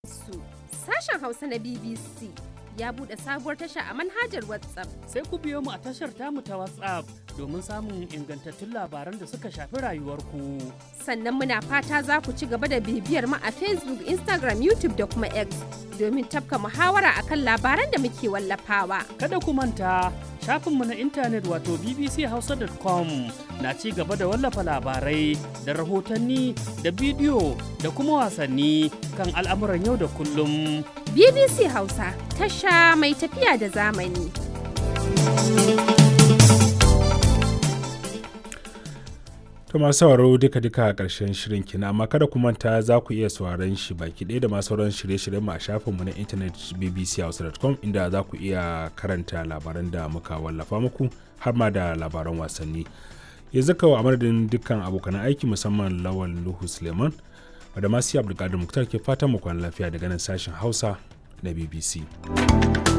su. Sashen Hausa na BBC ya buɗe sabuwar tasha a manhajar WhatsApp. Sai ku biyo mu a tashar tamu ta WhatsApp domin samun ingantattun labaran da suka shafi rayuwarku. Sannan muna fata za ku ci gaba da bibiyar mu a Facebook, Instagram, YouTube da kuma X domin tafka muhawara akan labaran da muke wallafawa. Kada ku manta shafinmu na intanet wato bbchausa.com na ci gaba da wallafa labarai da rahotanni da bidiyo da kuma wasanni kan al'amuran yau da kullum. BBC Hausa, tasha mai tafiya da zamani. To masu sauraro duka-duka a ƙarshen shirin kina, amma kada ku manta za ku iya sauraron shi baki ɗaya da ma sauran shirye-shiryen mu a shafinmu na intanet bbchausa.com inda za ku iya karanta labaran da muka wallafa muku har ma da labaran wasanni. Yanzu kawo a madadin dukkan abokan aiki musamman Lawal Nuhu Suleiman da masu Abdulkadir Muktar ke fatan mu kwana lafiya daga nan sashen Hausa na BBC.